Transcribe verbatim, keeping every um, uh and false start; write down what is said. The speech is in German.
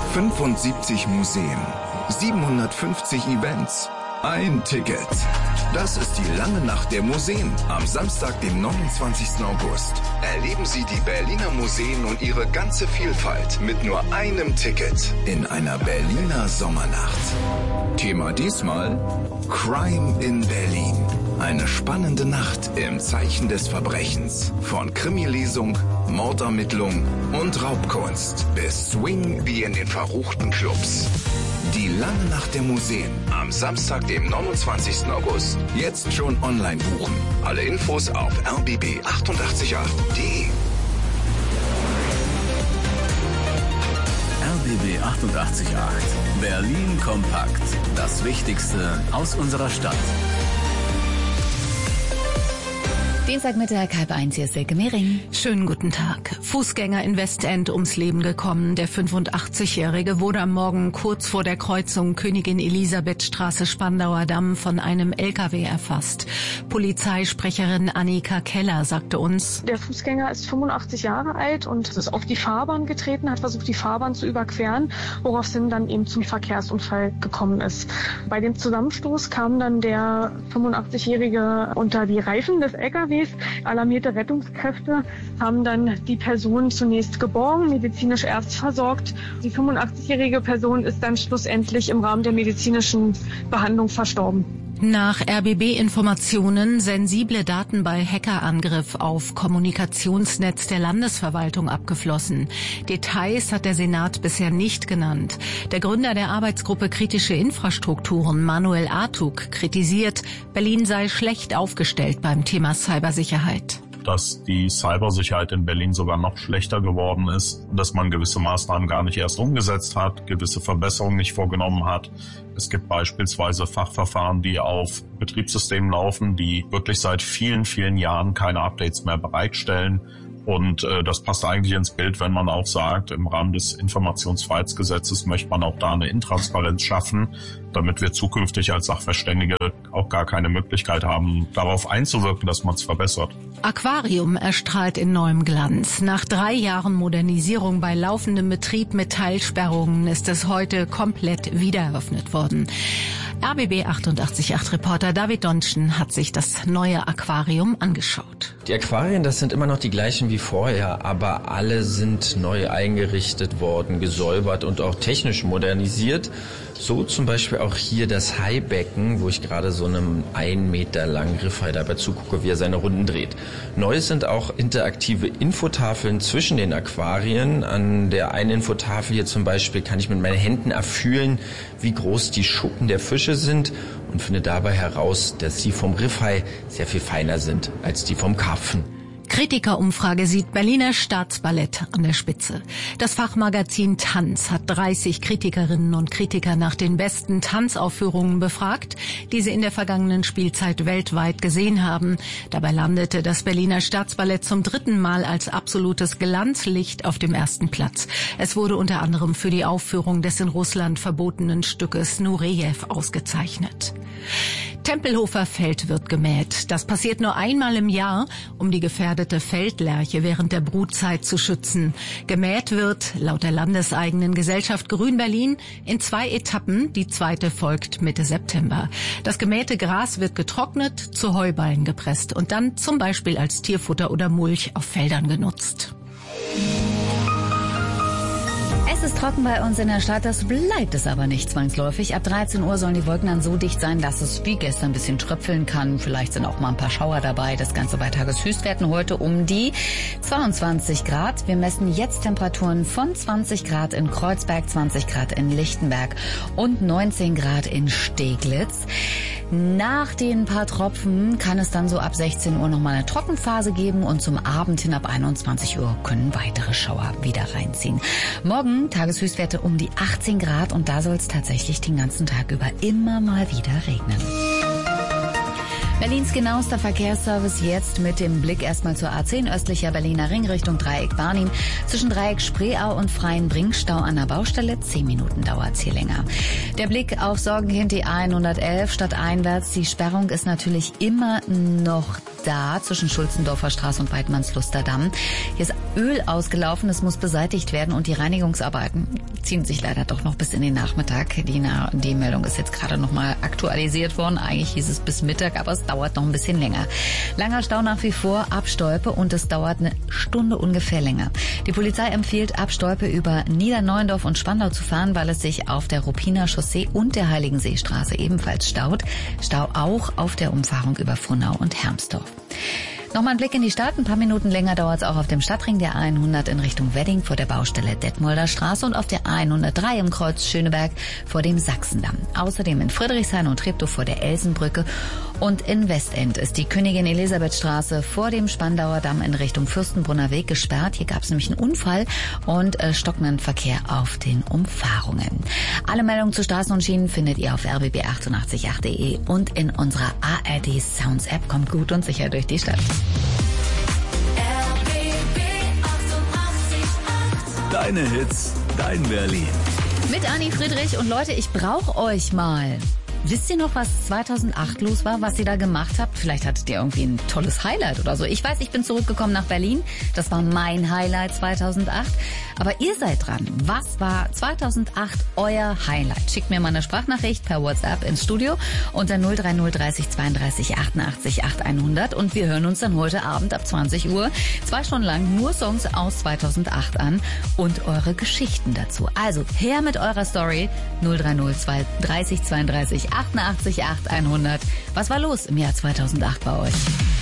fünfundsiebzig Museen, siebenhundertfünfzig Events, ein Ticket. Das ist die lange Nacht der Museen am Samstag, dem neunundzwanzigsten August. Erleben Sie die Berliner Museen und ihre ganze Vielfalt mit nur einem Ticket in einer Berliner Sommernacht. Thema diesmal Crime in Berlin. Eine spannende Nacht im Zeichen des Verbrechens. Von Krimi-Lesung, Mordermittlung und Raubkunst bis Swing wie in den verruchten Clubs. Die lange Nacht der Museen am Samstag, dem neunundzwanzigsten August. Jetzt schon online buchen. Alle Infos auf r b b achtundachtzig Komma acht punkt de. R B B achtundachtzig Komma acht. Berlin kompakt. Das Wichtigste aus unserer Stadt. Dienstagmittag, halb eins, hier ist Silke Mehring. Schönen guten Tag. Fußgänger in Westend ums Leben gekommen. Der fünfundachtzigjährige wurde am Morgen kurz vor der Kreuzung Königin Elisabeth Straße Spandauer Damm von einem L K W erfasst. Polizeisprecherin Annika Keller sagte uns: Der Fußgänger ist fünfundachtzig Jahre alt und ist auf die Fahrbahn getreten, hat versucht, die Fahrbahn zu überqueren, woraufhin dann eben zum Verkehrsunfall gekommen ist. Bei dem Zusammenstoß kam dann der fünfundachtzigjährige unter die Reifen des L K W. Alarmierte Rettungskräfte haben dann die Person zunächst geborgen, medizinisch erst versorgt. Die fünfundachtzigjährige Person ist dann schlussendlich im Rahmen der medizinischen Behandlung verstorben. Nach R B B-Informationen sensible Daten bei Hackerangriff auf Kommunikationsnetz der Landesverwaltung abgeflossen. Details hat der Senat bisher nicht genannt. Der Gründer der Arbeitsgruppe Kritische Infrastrukturen, Manuel Artug, kritisiert, Berlin sei schlecht aufgestellt beim Thema Cybersicherheit. Dass die Cybersicherheit in Berlin sogar noch schlechter geworden ist, dass man gewisse Maßnahmen gar nicht erst umgesetzt hat, gewisse Verbesserungen nicht vorgenommen hat. Es gibt beispielsweise Fachverfahren, die auf Betriebssystemen laufen, die wirklich seit vielen, vielen Jahren keine Updates mehr bereitstellen. Und äh, das passt eigentlich ins Bild, wenn man auch sagt, im Rahmen des Informationsfreiheitsgesetzes möchte man auch da eine Intransparenz schaffen, damit wir zukünftig als Sachverständige auch gar keine Möglichkeit haben, darauf einzuwirken, dass man es verbessert. Aquarium erstrahlt in neuem Glanz. Nach drei Jahren Modernisierung bei laufendem Betrieb mit Teilsperrungen ist es heute komplett wieder eröffnet worden. R B B achtundachtzig Komma acht Reporter David Donschen hat sich das neue Aquarium angeschaut. Die Aquarien, das sind immer noch die gleichen wie vorher, aber alle sind neu eingerichtet worden, gesäubert und auch technisch modernisiert. So zum Beispiel auch hier das Haibecken, wo ich gerade so einem ein Meter langen Riffhai dabei zugucke, wie er seine Runden dreht. Neu sind auch interaktive Infotafeln zwischen den Aquarien. An der einen Infotafel hier zum Beispiel kann ich mit meinen Händen erfühlen, wie groß die Schuppen der Fische sind und finde dabei heraus, dass die vom Riffhai sehr viel feiner sind als die vom Karpfen. Kritikerumfrage sieht Berliner Staatsballett an der Spitze. Das Fachmagazin Tanz hat dreißig Kritikerinnen und Kritiker nach den besten Tanzaufführungen befragt, die sie in der vergangenen Spielzeit weltweit gesehen haben. Dabei landete das Berliner Staatsballett zum dritten Mal als absolutes Glanzlicht auf dem ersten Platz. Es wurde unter anderem für die Aufführung des in Russland verbotenen Stückes Nurejew ausgezeichnet. Tempelhofer Feld wird gemäht. Das passiert nur einmal im Jahr, um die gefährdete Feldlerche während der Brutzeit zu schützen. Gemäht wird, laut der landeseigenen Gesellschaft Grün Berlin, in zwei Etappen. Die zweite folgt Mitte September. Das gemähte Gras wird getrocknet, zu Heuballen gepresst und dann zum Beispiel als Tierfutter oder Mulch auf Feldern genutzt. Es ist trocken bei uns in der Stadt, das bleibt es aber nicht zwangsläufig. Ab dreizehn Uhr sollen die Wolken dann so dicht sein, dass es wie gestern ein bisschen tröpfeln kann. Vielleicht sind auch mal ein paar Schauer dabei. Das Ganze bei Tageshöchstwerten heute um die zweiundzwanzig Grad. Wir messen jetzt Temperaturen von zwanzig Grad in Kreuzberg, zwanzig Grad in Lichtenberg und neunzehn Grad in Steglitz. Nach den paar Tropfen kann es dann so ab sechzehn Uhr nochmal eine Trockenphase geben und zum Abend hin ab einundzwanzig Uhr können weitere Schauer wieder reinziehen. Morgen Tageshöchstwerte um die achtzehn Grad und da soll es tatsächlich den ganzen Tag über immer mal wieder regnen. Berlins genauester Verkehrsservice jetzt mit dem Blick erstmal zur A zehn östlicher Berliner Ring Richtung Dreieck Barnim. Zwischen Dreieck Spreeau und Freienbrink Stau an der Baustelle. Zehn Minuten dauert's hier länger. Der Blick auf Sorgenkind die A hundertelf stadteinwärts. Die Sperrung ist natürlich immer noch da zwischen Schulzendorfer Straße und Weidmannsluster Damm. Hier ist Öl ausgelaufen, es muss beseitigt werden und die Reinigungsarbeiten ziehen sich leider doch noch bis in den Nachmittag. Die, Na- die Meldung ist jetzt gerade noch mal aktualisiert worden. Eigentlich hieß es bis Mittag, aber es dauert noch ein bisschen länger. Langer Stau nach wie vor ab Stolpe und es dauert eine Stunde ungefähr länger. Die Polizei empfiehlt, ab Stolpe über Niederneuendorf und Spandau zu fahren, weil es sich auf der Ruppiner Chaussee und der Heiligenseestraße ebenfalls staut. Stau auch auf der Umfahrung über Frohnau und Hermsdorf. Nochmal ein Blick in die Stadt. Ein paar Minuten länger dauert es auch auf dem Stadtring der A hundert in Richtung Wedding vor der Baustelle Detmolder Straße und auf der A hundertdrei im Kreuz Schöneberg vor dem Sachsendamm. Außerdem in Friedrichshain und Treptow vor der Elsenbrücke und in Westend ist die Königin Elisabeth Straße vor dem Spandauer Damm in Richtung Fürstenbrunner Weg gesperrt. Hier gab es nämlich einen Unfall und äh, stockenden Verkehr auf den Umfahrungen. Alle Meldungen zu Straßen und Schienen findet ihr auf r b b achtundachtzig punkt acht punkt de und in unserer A R D Sounds App. Kommt gut und sicher durch die Stadt. Deine Hits, dein Berlin. Mit Anni Friedrich und Leute, ich brauche euch mal. Wisst ihr noch, was zweitausendacht los war, was ihr da gemacht habt? Vielleicht hattet ihr irgendwie ein tolles Highlight oder so. Ich weiß, ich bin zurückgekommen nach Berlin. Das war mein Highlight zweitausendacht. Aber ihr seid dran. Was war zweitausendacht euer Highlight? Schickt mir mal eine Sprachnachricht per WhatsApp ins Studio unter null drei null dreißig zweiunddreißig achtundachtzig achthundert und wir hören uns dann heute Abend ab zwanzig Uhr zwei Stunden lang nur Songs aus zweitausendacht an und eure Geschichten dazu. Also her mit eurer Story null drei null dreißig zweiunddreißig achtundachtzig achthundert. Was war los im Jahr zweitausendacht bei euch?